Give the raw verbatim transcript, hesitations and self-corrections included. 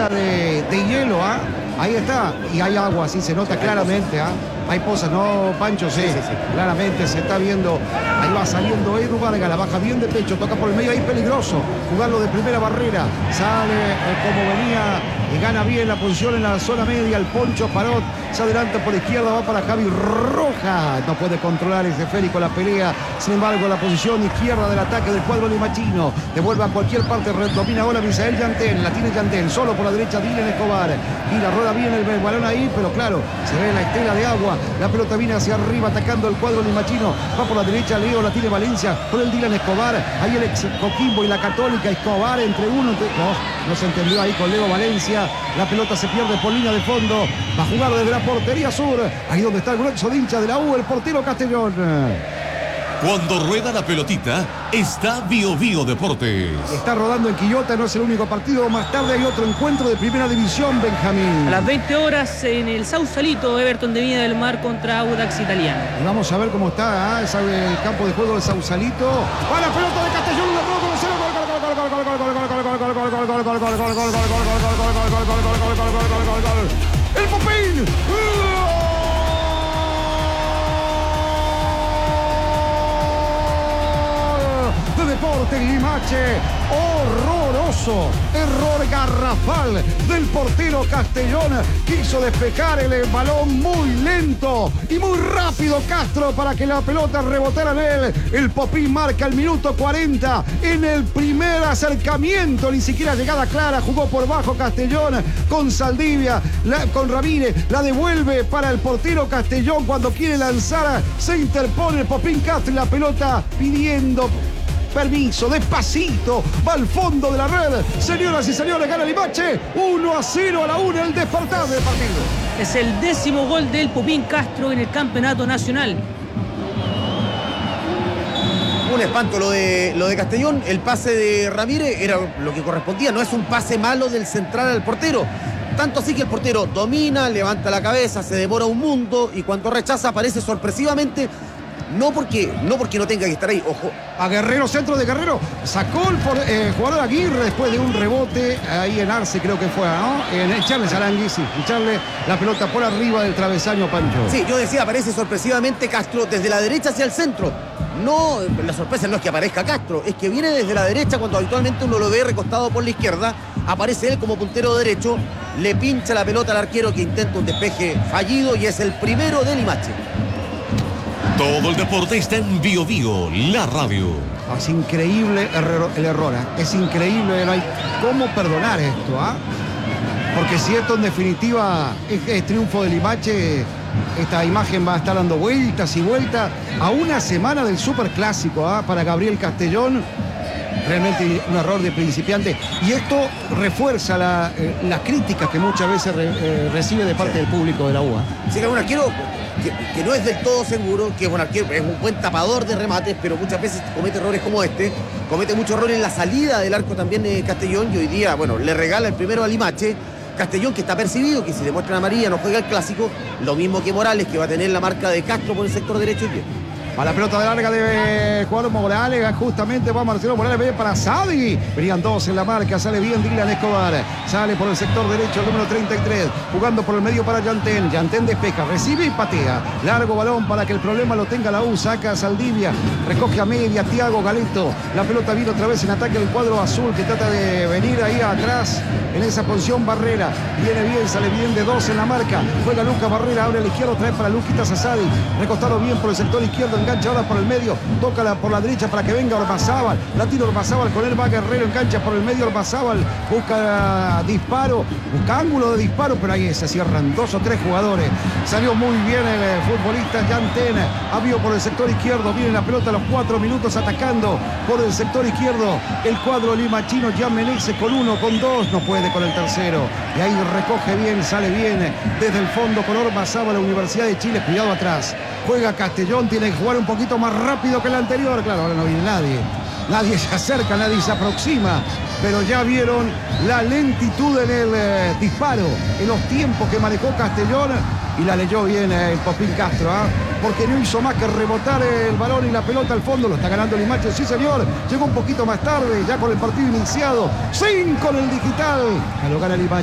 estela de, de hielo, ¿ah? Ahí está, y hay agua, así se nota claramente, ¿ah? Hay pozas, ¿no, Pancho? Sí, sí, sí, claramente se está viendo. Ahí va saliendo Edu Vargas, la baja bien de pecho, toca por el medio, ahí peligroso. Jugarlo de primera barrera, sale eh, como venía y gana bien la posición en la zona media. El Poncho Parot se adelanta por la izquierda, va para Javi Roja. No puede controlar ese esférico la pelea. Sin embargo, la posición izquierda del ataque del cuadro limachino. Devuelve a cualquier parte, domina ahora Misael Yantén. La tiene Yantén, solo por la derecha Dylan Escobar. Y la rueda bien el balón ahí, pero claro, se ve la estela de agua. La pelota viene hacia arriba atacando el cuadro limachino. Va por la derecha Leo, la tiene Valencia con el Dylan Escobar. Ahí el ex Coquimbo y la Católica. Escobar entre uno. Entre... No, no se entendió ahí con Leo Valencia. La pelota se pierde por línea de fondo. Va a jugar desde la portería sur. Ahí donde está el grueso de hincha de la U, el portero Castellón. Cuando rueda la pelotita, está Bio Bio Deportes. Está rodando en Quillota, no es el único partido. Más tarde hay otro encuentro de primera división, Benjamín. A las veinte horas en el Sausalito, Everton de Viña del Mar contra Audax Italiano. Y vamos a ver cómo está ¿eh? el campo de juego del Sausalito. ¡Va la pelota de Castellón! ¡La pelota de cero! ¡El Popín! Deportes Limache, horroroso, error garrafal del portero Castellón, quiso despejar el balón muy lento y muy rápido Castro para que la pelota rebotara en él. El Popín marca el minuto cuarenta en el primer acercamiento, ni siquiera llegada clara, jugó por bajo Castellón con Saldivia, la, con Ramírez, la devuelve para el portero Castellón cuando quiere lanzar, se interpone el Popín Castro y la pelota pidiendo permiso, despacito, va al fondo de la red. Señoras y señores, gana Limache, uno a cero a la una, el despertar del partido. Es el décimo gol del Popín Castro en el campeonato nacional. Un espanto lo de, lo de Castellón. El pase de Ramírez era lo que correspondía, no es un pase malo del central al portero. Tanto así que el portero domina, levanta la cabeza, se demora un mundo y cuando rechaza aparece sorpresivamente. No porque, no porque no tenga que estar ahí, ojo. A Guerrero, centro de Guerrero. Sacó el por, eh, jugador Aguirre después de un rebote ahí en Arce, creo que fue, ¿no? En echarle Sarangui, sí. Echarle la pelota por arriba del travesaño, Pancho. Sí, yo decía, aparece sorpresivamente Castro desde la derecha hacia el centro. No, la sorpresa no es que aparezca Castro, es que viene desde la derecha cuando habitualmente uno lo ve recostado por la izquierda. Aparece él como puntero derecho, le pincha la pelota al arquero que intenta un despeje fallido y es el primero de Limache. Todo el deporte está en Bio Bio, la radio. Es increíble error, el error, ¿eh? Es increíble, no hay cómo perdonar esto, ¿ah? ¿eh? Porque si esto en definitiva es, es triunfo de Limache, esta imagen va a estar dando vueltas y vueltas a una semana del superclásico, ¿ah? ¿eh? Para Gabriel Castellón. Realmente un error de principiante. Y esto refuerza la, eh, las críticas que muchas veces re, eh, recibe de parte sí. del público de la U. ¿eh? Sí, que un arquero que, que no es del todo seguro, que es un arquero, es un buen tapador de remates, pero muchas veces comete errores como este. Comete mucho error en la salida del arco también de Castellón. Y hoy día, bueno, le regala el primero a Limache. Castellón, que está percibido, que si le muestran amarilla no juega el clásico. Lo mismo que Morales, que va a tener la marca de Castro por el sector derecho y bien. A la pelota de larga debe jugar Morales, justamente va Marcelo Morales, viene para Sadi. Venían dos en la marca, sale bien Dylan Escobar. Sale por el sector derecho el número treinta y tres, jugando por el medio para Yantén. Yantén despeja, recibe y patea. Largo balón para que el problema lo tenga la U, saca a Saldivia, recoge a media, Thiago Galeto. La pelota viene otra vez en ataque del cuadro azul, que trata de venir ahí atrás, en esa posición Barrera. Viene bien, sale bien de dos en la marca. Juega Lucas Barrera, abre a la izquierda, trae para Luquitas a Sadi. Recostado bien por el sector izquierdo, engancha ahora por el medio, toca la, por la derecha para que venga Ormazábal, la tira Ormazábal, con él va Guerrero, engancha por el medio Ormazábal, busca uh, disparo, busca ángulo de disparo, pero ahí se cierran dos o tres jugadores. Salió muy bien el eh, futbolista Yantén, abrió por el sector izquierdo, viene la pelota a los cuatro minutos atacando por el sector izquierdo el cuadro limachino. Ya Menezes con uno, con dos, no puede con el tercero, y ahí recoge bien, sale bien desde el fondo con Ormazábal, la Universidad de Chile, cuidado atrás. Juega Castellón, tiene que jugar un poquito más rápido que el anterior. Claro, ahora no viene nadie. Nadie se acerca, nadie se aproxima. Pero ya vieron la lentitud en el eh, disparo, en los tiempos que manejó Castellón. Y la leyó bien eh, el Popín Castro, ¿eh? Porque no hizo más que rebotar el balón y la pelota al fondo. Lo está ganando Limache, sí señor. Llegó un poquito más tarde, ya con el partido iniciado. Cinco en el digital. Ya lo gana Limache.